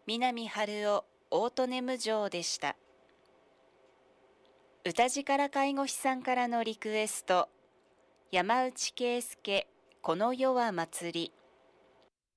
南春夫オートネム城でした。歌力介護士さんからのリクエスト、山内圭介、この世は祭り。